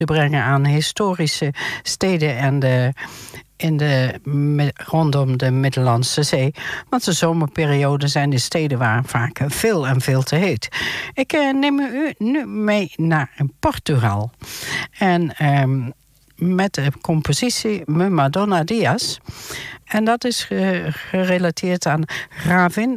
te brengen aan historische steden en rondom de Middellandse Zee. Want de zomerperiode zijn de steden waar vaak veel en veel te heet. Ik neem u nu mee naar Portugal. En met de compositie Madonna Diaz. En dat is gerelateerd aan Gravin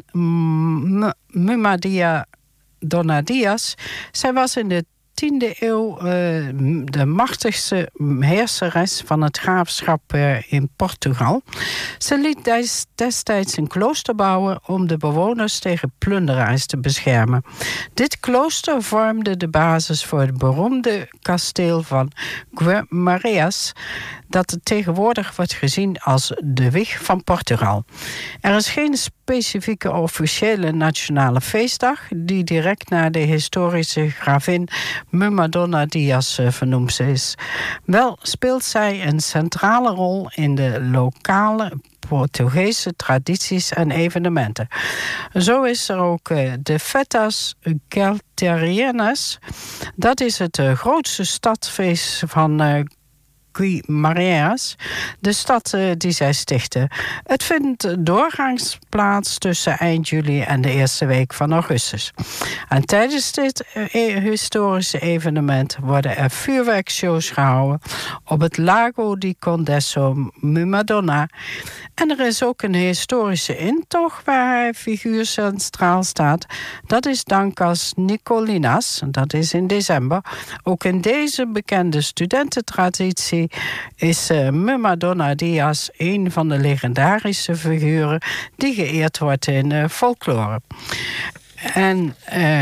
Madonna Diaz. Zij was in de 10e eeuw de machtigste heerseres van het graafschap in Portugal. Ze liet destijds een klooster bouwen om de bewoners tegen plunderaars te beschermen. Dit klooster vormde de basis voor het beroemde kasteel van Guimarães, dat tegenwoordig wordt gezien als de wieg van Portugal. Er is geen specifieke officiële nationale feestdag die direct naar de historische gravin Madonna Diaz vernoemd is. Wel speelt zij een centrale rol in de lokale Portugese tradities en evenementen. Zo is er ook de Festas Galterianas. Dat is het grootste stadsfeest van Guimarães, de stad die zij stichten. Het vindt doorgaans plaats tussen eind juli en de eerste week van augustus. En tijdens dit historische evenement worden er vuurwerkshows gehouden op het Lago di Condesso Madonna. En er is ook een historische intocht waar haar figuur centraal staat. Dat is Dankas Nicolinas, dat is in december. Ook in deze bekende studententraditie is Madonna Diaz een van de legendarische figuren die geëerd wordt in folklore. En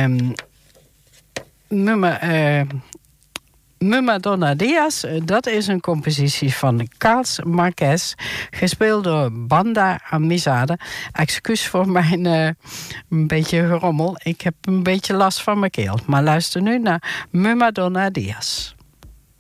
Madonna Diaz, dat is een compositie van Carlos Marques, gespeeld door Banda Amizade. Excuus voor mijn een beetje gerommel. Ik heb een beetje last van mijn keel. Maar luister nu naar Madonna Diaz.